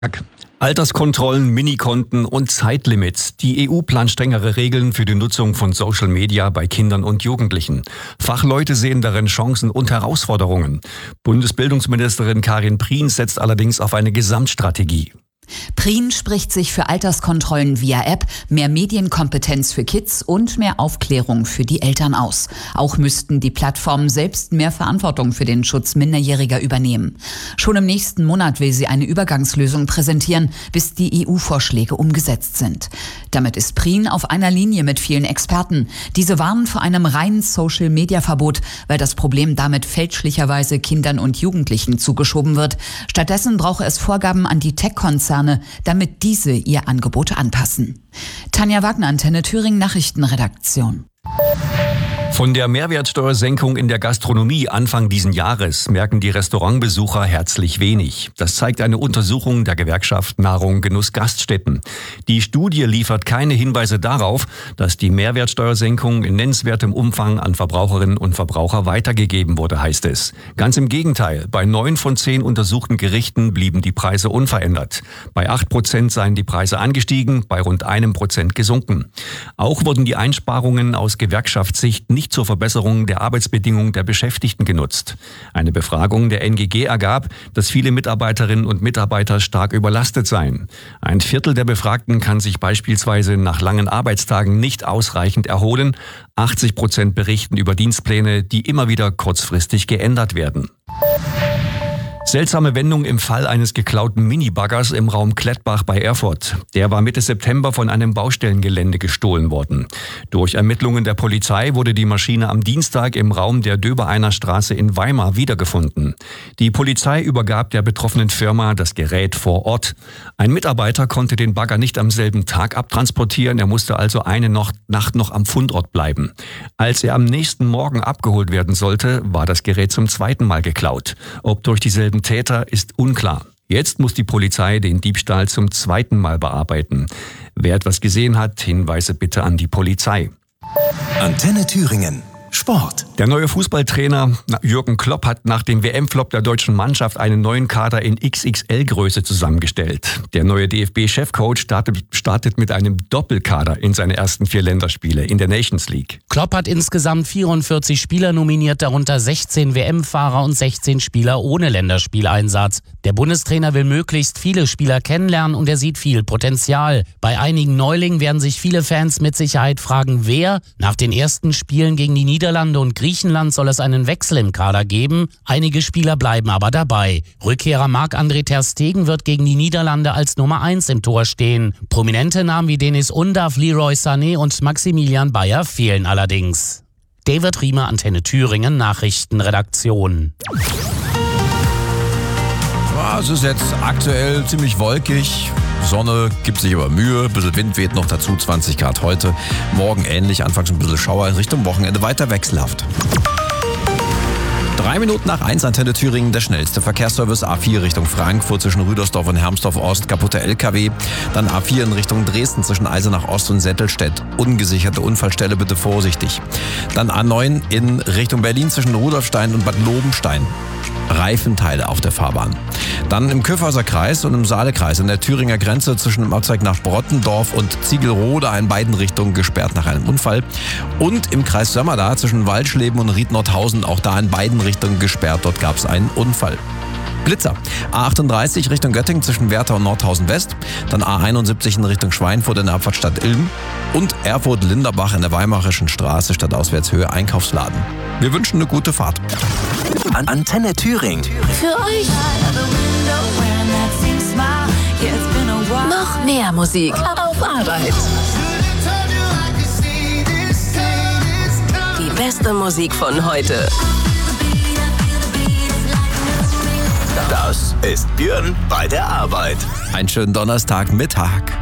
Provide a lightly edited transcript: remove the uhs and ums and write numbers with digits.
Alterskontrollen, Minikonten und Zeitlimits. Die EU plant strengere Regeln für die Nutzung von Social Media bei Kindern und Jugendlichen. Fachleute sehen darin Chancen und Herausforderungen. Bundesbildungsministerin Karin Prien setzt allerdings auf eine Gesamtstrategie. Prien spricht sich für Alterskontrollen via App, mehr Medienkompetenz für Kids und mehr Aufklärung für die Eltern aus. Auch müssten die Plattformen selbst mehr Verantwortung für den Schutz Minderjähriger übernehmen. Schon im nächsten Monat will sie eine Übergangslösung präsentieren, bis die EU-Vorschläge umgesetzt sind. Damit ist Prien auf einer Linie mit vielen Experten. Diese warnen vor einem reinen Social-Media-Verbot, weil das Problem damit fälschlicherweise Kindern und Jugendlichen zugeschoben wird. Stattdessen brauche es Vorgaben an die Tech-Konzerne, damit diese ihr Angebot anpassen. Tanja Wagner, Antenne Thüringen Nachrichtenredaktion. Von der Mehrwertsteuersenkung in der Gastronomie Anfang diesen Jahres merken die Restaurantbesucher herzlich wenig. Das zeigt eine Untersuchung der Gewerkschaft Nahrung Genuss Gaststätten. Die Studie liefert keine Hinweise darauf, dass die Mehrwertsteuersenkung in nennenswertem Umfang an Verbraucherinnen und Verbraucher weitergegeben wurde, heißt es. Ganz im Gegenteil, bei 9 von 10 untersuchten Gerichten blieben die Preise unverändert. Bei 8% seien die Preise angestiegen, bei rund 1% gesunken. Auch wurden die Einsparungen aus Gewerkschaftssicht nicht zur Verbesserung der Arbeitsbedingungen der Beschäftigten genutzt. Eine Befragung der NGG ergab, dass viele Mitarbeiterinnen und Mitarbeiter stark überlastet seien. Ein Viertel der Befragten kann sich beispielsweise nach langen Arbeitstagen nicht ausreichend erholen. 80% berichten über Dienstpläne, die immer wieder kurzfristig geändert werden. Seltsame Wendung im Fall eines geklauten Minibaggers im Raum Klettbach bei Erfurt. Der war Mitte September von einem Baustellengelände gestohlen worden. Durch Ermittlungen der Polizei wurde die Maschine am Dienstag im Raum der Döbereiner Straße in Weimar wiedergefunden. Die Polizei übergab der betroffenen Firma das Gerät vor Ort. Ein Mitarbeiter konnte den Bagger nicht am selben Tag abtransportieren, er musste also eine Nacht noch am Fundort bleiben. Als er am nächsten Morgen abgeholt werden sollte, war das Gerät zum zweiten Mal geklaut. Ob durch dieselben Täter ist unklar. Jetzt muss die Polizei den Diebstahl zum zweiten Mal bearbeiten. Wer etwas gesehen hat, Hinweise bitte an die Polizei. Antenne Thüringen. Sport. Der neue Fußballtrainer Jürgen Klopp hat nach dem WM-Flop der deutschen Mannschaft einen neuen Kader in XXL-Größe zusammengestellt. Der neue DFB-Chefcoach startet mit einem Doppelkader in seine ersten 4 Länderspiele in der Nations League. Klopp hat insgesamt 44 Spieler nominiert, darunter 16 WM-Fahrer und 16 Spieler ohne Länderspieleinsatz. Der Bundestrainer will möglichst viele Spieler kennenlernen und er sieht viel Potenzial. Bei einigen Neulingen werden sich viele Fans mit Sicherheit fragen, wer. Nach den ersten Spielen gegen die Niederlande und Griechenland soll es einen Wechsel im Kader geben. Einige Spieler bleiben aber dabei. Rückkehrer Marc-André ter Stegen wird gegen die Niederlande als Nummer 1 im Tor stehen. Prominente Namen wie Denis Undav, Leroy Sané und Maximilian Bayer fehlen allerdings. David Riemer, Antenne Thüringen, Nachrichtenredaktion. Ja, es ist jetzt aktuell ziemlich wolkig. Sonne gibt sich aber Mühe, ein bisschen Wind weht noch dazu, 20 Grad heute. Morgen ähnlich, anfangs ein bisschen Schauer, in Richtung Wochenende weiter wechselhaft. 3 Minuten nach 1, Antenne Thüringen, der schnellste Verkehrsservice. A4 Richtung Frankfurt zwischen Rüdersdorf und Hermsdorf Ost, kaputter LKW. Dann A4 in Richtung Dresden zwischen Eisenach Ost und Settelstedt. Ungesicherte Unfallstelle, bitte vorsichtig. Dann A9 in Richtung Berlin zwischen Rudolfstein und Bad Lobenstein. Reifenteile auf der Fahrbahn. Dann im Kyffhäuser Kreis und im Saalekreis an der Thüringer Grenze zwischen dem Abzweig nach Brottendorf und Ziegelrode in beiden Richtungen gesperrt nach einem Unfall. Und im Kreis Sömmerda zwischen Waldschleben und Ried-Nordhausen auch da in beiden Richtungen gesperrt. Dort gab es einen Unfall. Blitzer. A38 Richtung Göttingen zwischen Werther und Nordhausen West. Dann A71 in Richtung Schweinfurt in der Abfahrtstadt Ilm. Und Erfurt-Linderbach in der Weimarischen Straße stadtauswärtshöhe Einkaufsladen. Wir wünschen eine gute Fahrt. Antenne Thüringen. Für euch noch mehr Musik auf Arbeit. Die beste Musik von heute. Das ist Björn bei der Arbeit. Einen schönen Donnerstagmittag.